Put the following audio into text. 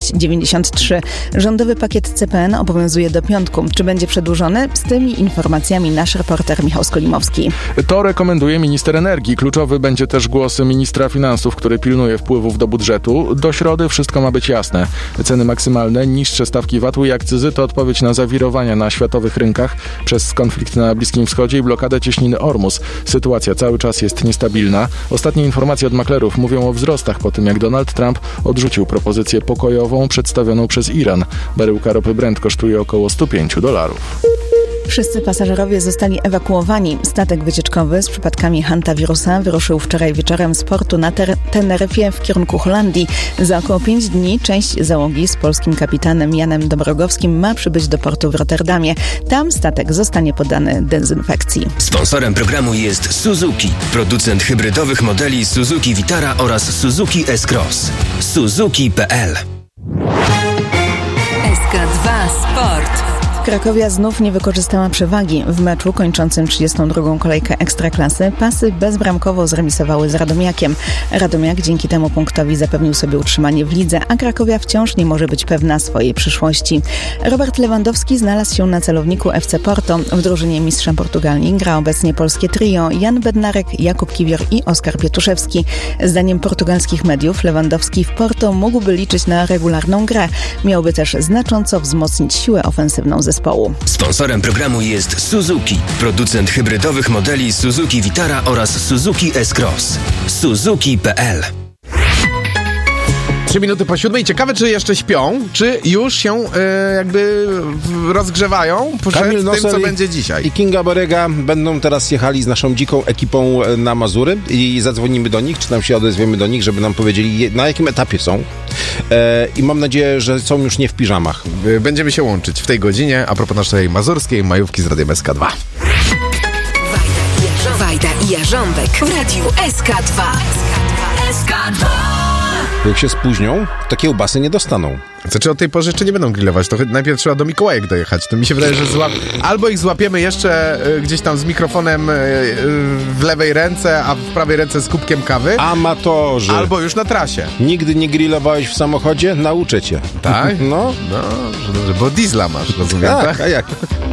6,93. Rządowy pakiet CPN obowiązuje do piątku. Czy będzie przedłużony? Z tymi informacjami nasz reporter Michał Skolimowski. To rekomenduje minister energii. Kluczowy będzie też głos ministra finansów, który pilnuje wpływów do budżetu. Do środy wszystko ma być jasne. Ceny maksymalne, niższe stawki VAT-u i akcyzy to odpowiedź na zawirowania na światowych rynkach przez konflikt na Bliskim Wschodzie i blokadę cieśniny Ormus. Sytuacja cały czas jest niestabilna. Ostatnie informacje od maklerów mówią o wzrostach po tym, jak Donald Trump odrzucił propozycję pokojową przedstawioną przez Iran. Baryłka ropy Brent kosztuje około $105. Wszyscy pasażerowie zostali ewakuowani. Statek wycieczkowy z przypadkami hantawirusa wyruszył wczoraj wieczorem z portu na Teneryfie w kierunku Holandii. Za około 5 dni część załogi z polskim kapitanem Janem Dobrogowskim ma przybyć do portu w Rotterdamie. Tam statek zostanie poddany dezynfekcji. Sponsorem programu jest Suzuki, producent hybrydowych modeli Suzuki Vitara oraz Suzuki S-Cross. Suzuki.pl. SK2 Sport. Krakowia znów nie wykorzystała przewagi. W meczu kończącym 32. kolejkę Ekstraklasy Pasy bezbramkowo zremisowały z Radomiakiem. Radomiak dzięki temu punktowi zapewnił sobie utrzymanie w lidze, a Krakowia wciąż nie może być pewna swojej przyszłości. Robert Lewandowski znalazł się na celowniku FC Porto. W drużynie mistrza Portugalii gra obecnie polskie trio Jan Bednarek, Jakub Kiwior i Oskar Pietuszewski. Zdaniem portugalskich mediów Lewandowski w Porto mógłby liczyć na regularną grę. Miałby też znacząco wzmocnić siłę ofensywną zespołu. Sponsorem programu jest Suzuki, producent hybrydowych modeli Suzuki Vitara oraz Suzuki S-Cross. Suzuki.pl. 3 minuty po 7. Ciekawe, czy jeszcze śpią, czy już się jakby rozgrzewają przed tym, co będzie dzisiaj. I Kinga Borega będą teraz jechali z naszą dziką ekipą na Mazury i zadzwonimy do nich, czy tam się odezwiemy do nich, żeby nam powiedzieli, na jakim etapie są. I mam nadzieję, że są już nie w piżamach. Będziemy się łączyć w tej godzinie a propos naszej mazurskiej majówki z Radiem SK2. Wajda i Jarząbek w Radiu SK2. SK2. Jak się spóźnią, to kiełbasy nie dostaną. Znaczy o tej porze jeszcze nie będą grillować, to najpierw trzeba do Mikołajek dojechać. To mi się wydaje, że albo ich złapiemy jeszcze gdzieś tam z mikrofonem w lewej ręce, a w prawej ręce z kubkiem kawy. Amatorzy. Albo już na trasie. Nigdy nie grillowałeś w samochodzie? Nauczę cię. Tak? No. Dobrze, bo diesla masz, rozumiem, tak? A jak?